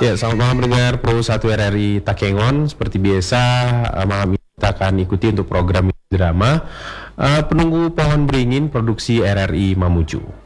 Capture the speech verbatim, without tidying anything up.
Ya, selamat malam pendengar Pro satu R R I Takengon. Seperti biasa, uh, malam ini kita akan ikuti untuk program drama uh, Penunggu Pohon Beringin produksi R R I Mamuju.